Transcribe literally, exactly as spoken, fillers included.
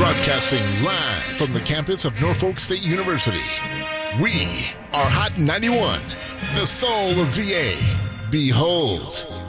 Broadcasting live from the campus of Norfolk State University. We are Hot ninety-one, the soul of V A. Behold.